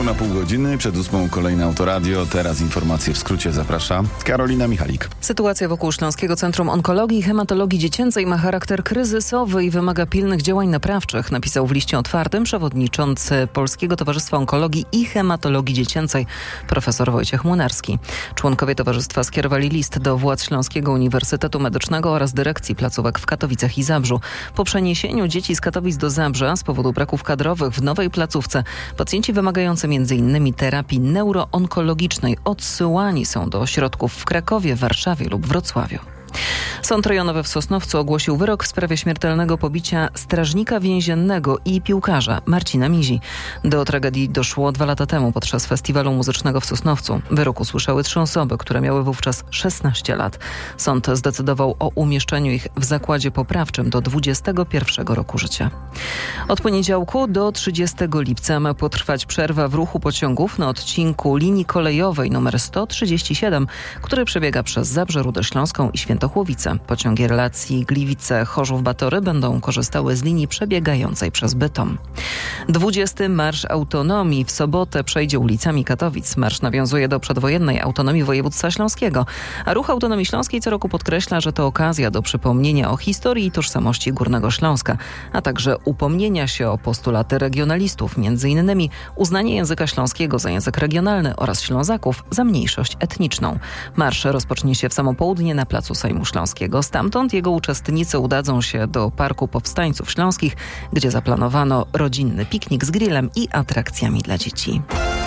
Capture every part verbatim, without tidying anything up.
Niespełna pół godziny, przed ósmą kolejne Autoradio. Teraz informacje w skrócie zaprasza Karolina Michalik. Sytuacja wokół Śląskiego Centrum Onkologii i Hematologii Dziecięcej ma charakter kryzysowy i wymaga pilnych działań naprawczych, napisał w liście otwartym przewodniczący Polskiego Towarzystwa Onkologii i Hematologii Dziecięcej profesor Wojciech Młynarski. Członkowie towarzystwa skierowali list do władz Śląskiego Uniwersytetu Medycznego oraz dyrekcji placówek w Katowicach i Zabrzu. Po przeniesieniu dzieci z Katowic do Zabrza z powodu braków kadrowych w nowej placówce pacjenci wymagający między innymi terapii neuroonkologicznej odsyłani są do ośrodków w Krakowie, Warszawie lub Wrocławiu. Sąd rejonowy w Sosnowcu ogłosił wyrok w sprawie śmiertelnego pobicia strażnika więziennego i piłkarza Marcina Mizi. Do tragedii doszło dwa lata temu podczas festiwalu muzycznego w Sosnowcu. Wyrok usłyszały trzy osoby, które miały wówczas szesnaście lat. Sąd zdecydował o umieszczeniu ich w zakładzie poprawczym do dwudziestego pierwszego roku życia. Od poniedziałku do trzydziestego lipca ma potrwać przerwa w ruchu pociągów na odcinku linii kolejowej nr sto trzydzieści siedem, który przebiega przez Zabrze, Rudę Śląską i Świętochłowice. Pociągi relacji Gliwice-Chorzów-Batory będą korzystały z linii przebiegającej przez Bytom. dwudziesty Marsz Autonomii w sobotę przejdzie ulicami Katowic. Marsz nawiązuje do przedwojennej autonomii województwa śląskiego, a Ruch Autonomii Śląskiej co roku podkreśla, że to okazja do przypomnienia o historii i tożsamości Górnego Śląska, a także upomnienia się o postulaty regionalistów, między innymi uznanie języka śląskiego za język regionalny oraz Ślązaków za mniejszość etniczną. Marsz rozpocznie się w samo południe na placu Sejmu Śląskiego. Stamtąd jego uczestnicy udadzą się do Parku Powstańców Śląskich, gdzie zaplanowano rodzinny piknik z grillem i atrakcjami dla dzieci.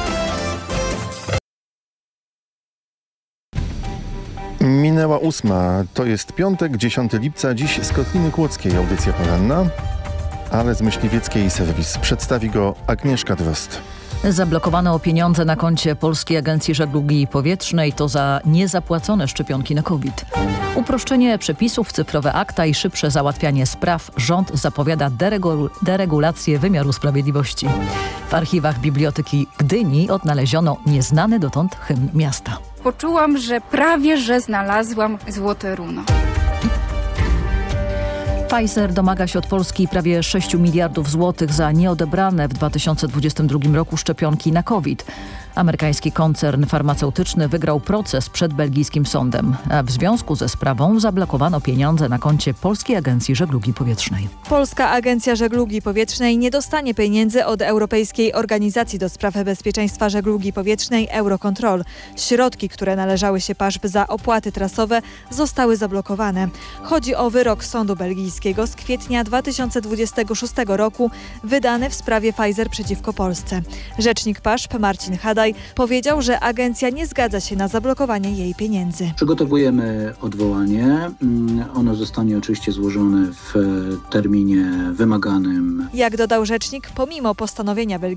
Minęła ósma. To jest piątek, dziesiątego lipca. Dziś z Kotliny Kłodzkiej audycja poranna, ale z Myśliwieckiej serwis. Przedstawi go Agnieszka Drozd. Zablokowano pieniądze na koncie Polskiej Agencji Żeglugi Powietrznej. To za niezapłacone szczepionki na COVID. Uproszczenie przepisów, cyfrowe akta i szybsze załatwianie spraw. Rząd zapowiada deregul- deregulację wymiaru sprawiedliwości. W archiwach Biblioteki Gdyni odnaleziono nieznany dotąd hymn miasta. Poczułam, że prawie że znalazłam złote runo. Pfizer domaga się od Polski prawie sześć miliardów złotych za nieodebrane w dwa tysiące dwudziestym drugim roku szczepionki na COVID. Amerykański koncern farmaceutyczny wygrał proces przed belgijskim sądem, a w związku ze sprawą zablokowano pieniądze na koncie Polskiej Agencji Żeglugi Powietrznej. Polska Agencja Żeglugi Powietrznej nie dostanie pieniędzy od Europejskiej Organizacji do Spraw Bezpieczeństwa Żeglugi Powietrznej Eurocontrol. Środki, które należały się P A S P za opłaty trasowe, zostały zablokowane. Chodzi o wyrok sądu belgijskiego z kwietnia dwa tysiące dwudziestego szóstego roku wydany w sprawie Pfizer przeciwko Polsce. Rzecznik P A S P Marcin Hadaj powiedział, że agencja nie zgadza się na zablokowanie jej pieniędzy. Przygotowujemy odwołanie. Ono zostanie oczywiście złożone w terminie wymaganym. Jak dodał rzecznik, pomimo postanowienia belgijskiego